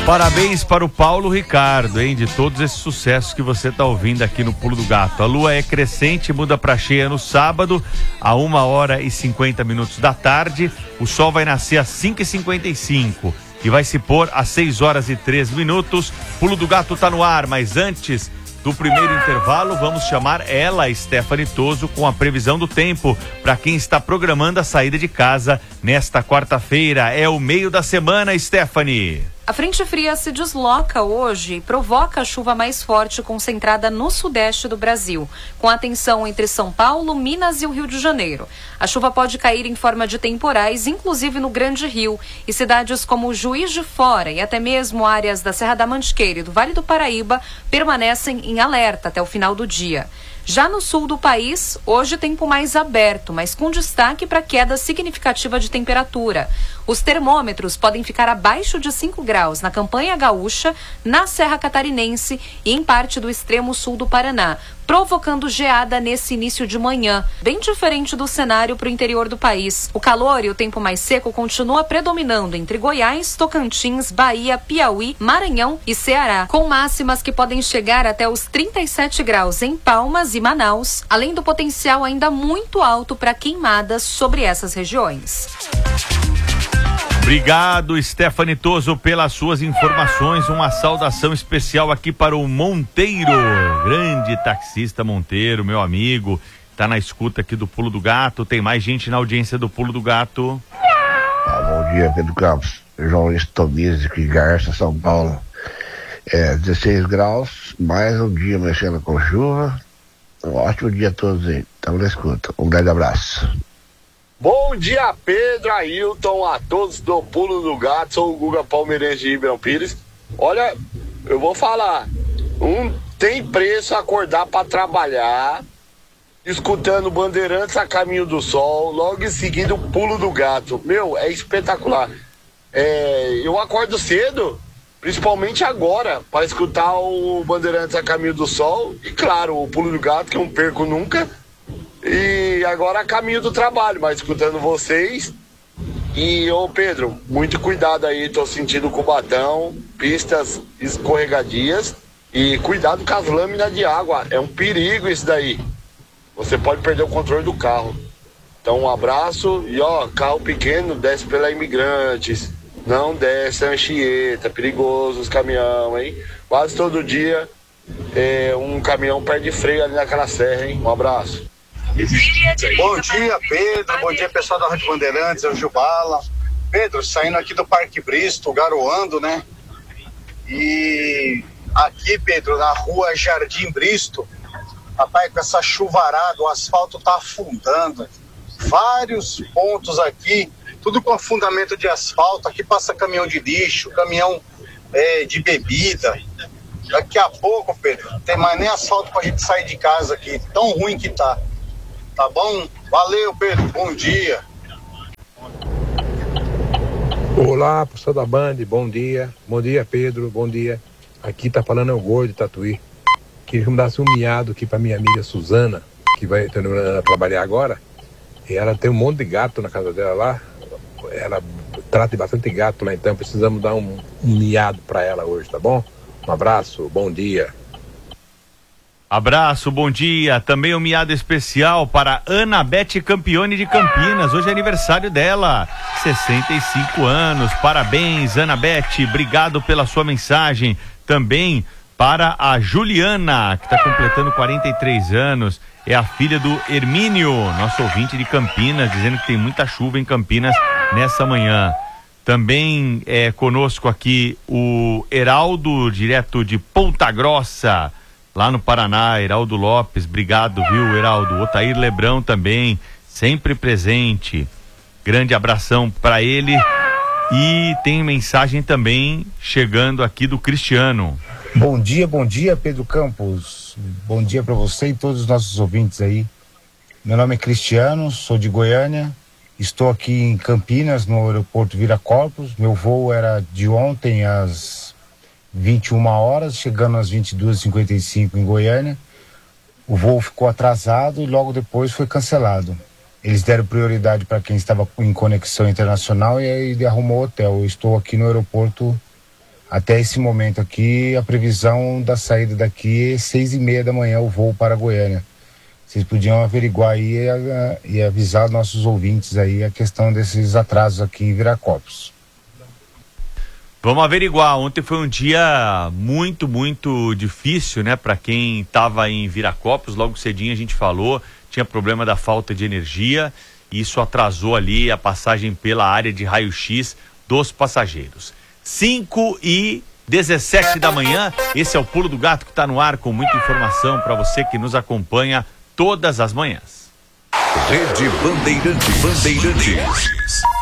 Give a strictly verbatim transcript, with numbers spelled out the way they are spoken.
Parabéns para o Paulo Ricardo, hein, de todos esses sucessos que você está ouvindo aqui no Pulo do Gato. A lua é crescente, muda para cheia no sábado, a uma hora e cinquenta minutos da tarde. O sol vai nascer às cinco e cinquenta e cinco e vai se pôr às seis horas e três minutos. Pulo do Gato está no ar, mas antes do primeiro intervalo, vamos chamar ela, Stephanie Toso, com a previsão do tempo para quem está programando a saída de casa nesta quarta-feira. É o meio da semana, Stephanie. A frente fria se desloca hoje e provoca a chuva mais forte concentrada no sudeste do Brasil, com atenção entre São Paulo, Minas e o Rio de Janeiro. A chuva pode cair em forma de temporais, inclusive no Grande Rio, e cidades como Juiz de Fora e até mesmo áreas da Serra da Mantiqueira e do Vale do Paraíba permanecem em alerta até o final do dia. Já no sul do país, hoje tempo mais aberto, mas com destaque para queda significativa de temperatura. Os termômetros podem ficar abaixo de cinco graus na Campanha Gaúcha, na Serra Catarinense e em parte do extremo sul do Paraná, provocando geada nesse início de manhã, bem diferente do cenário para o interior do país. O calor e o tempo mais seco continua predominando entre Goiás, Tocantins, Bahia, Piauí, Maranhão e Ceará, com máximas que podem chegar até os trinta e sete graus em Palmas e Manaus, além do potencial ainda muito alto para queimadas sobre essas regiões. Obrigado, Stephanie Toso, pelas suas informações. Uma saudação especial aqui para o Monteiro, grande taxista Monteiro, meu amigo, tá na escuta aqui do Pulo do Gato. Tem mais gente na audiência do Pulo do Gato. Ah, bom dia, Pedro Campos. João Luiz Tobias, aqui, Garça, São Paulo. É, dezesseis graus, mais um dia mexendo com chuva. Um ótimo dia a todos aí. Estamos na escuta. Um grande abraço. Bom dia, Pedro, Ailton, a todos do Pulo do Gato. Sou o Guga Palmeirense de Ribeirão Pires. Olha, eu vou falar, não tem preço acordar para trabalhar, escutando Bandeirantes a Caminho do Sol, logo em seguida o Pulo do Gato. Meu, é espetacular. É, eu acordo cedo, principalmente agora, para escutar o Bandeirantes a Caminho do Sol e, claro, o Pulo do Gato, que eu não perco nunca. E agora a caminho do trabalho, mas escutando vocês. E, ô Pedro, muito cuidado aí, tô sentindo Cubatão, pistas escorregadias. E cuidado com as lâminas de água, é um perigo isso daí. Você pode perder o controle do carro. Então um abraço e ó, carro pequeno desce pela Imigrantes, não desce a Anchieta, perigoso os caminhão, hein? Quase todo dia é, um caminhão perde freio ali naquela serra, hein? Um abraço. Bom dia, Pedro. Bom dia, pessoal da Rádio Bandeirantes, é o Gilbala. Pedro, saindo aqui do Parque Bristo, garoando, né? E aqui, Pedro, na rua Jardim Bristo, rapaz, com essa chuvarada, o asfalto tá afundando. Vários pontos aqui, tudo com afundamento de asfalto. Aqui passa caminhão de lixo, caminhão é, de bebida. Daqui a pouco, Pedro, não tem mais nem asfalto pra gente sair de casa aqui, tão ruim que tá. Tá bom? Valeu, Pedro. Bom dia. Olá, pessoal da Band. Bom dia. Bom dia, Pedro. Bom dia. Aqui tá falando é o Gordo de Tatuí. Queria que me desse um miado aqui pra minha amiga Suzana, que vai terminar a trabalhar agora. E ela tem um monte de gato na casa dela lá. Ela trata de bastante gato lá, então precisamos dar um, um miado pra ela hoje, tá bom? Um abraço. Bom dia. Abraço, bom dia. Também um miado especial para Ana Bete Campione de Campinas. Hoje é aniversário dela, sessenta e cinco anos. Parabéns, Ana Bete. Obrigado pela sua mensagem. Também para a Juliana, que está completando quarenta e três anos. É a filha do Hermínio, nosso ouvinte de Campinas, dizendo que tem muita chuva em Campinas nessa manhã. Também é conosco aqui o Heraldo, direto de Ponta Grossa, lá no Paraná. Heraldo Lopes, obrigado, viu, Heraldo? Otair Lebrão também, sempre presente. Grande abração para ele. E tem mensagem também chegando aqui do Cristiano. Bom dia, bom dia, Pedro Campos. Bom dia para você e todos os nossos ouvintes aí. Meu nome é Cristiano, sou de Goiânia. Estou aqui em Campinas, no aeroporto Viracopos. Meu voo era de ontem às vinte e uma horas, chegando às vinte e duas e cinquenta e cinco em Goiânia. O voo ficou atrasado e logo depois foi cancelado. Eles deram prioridade para quem estava em conexão internacional e aí arrumou hotel. Eu estou aqui no aeroporto Até esse momento aqui, a previsão da saída daqui é seis e meia da manhã, o voo para Goiânia. Vocês podiam averiguar aí e, e avisar nossos ouvintes aí a questão desses atrasos aqui em Viracopos. Vamos averiguar. Ontem foi um dia muito, muito difícil, né? Para quem estava em Viracopos, logo cedinho a gente falou, tinha problema da falta de energia e isso atrasou ali a passagem pela área de raio-x dos passageiros. cinco e dezessete da manhã, esse é o Pulo do Gato que está no ar com muita informação para você que nos acompanha todas as manhãs. Rede Bandeirantes. Bandeirantes.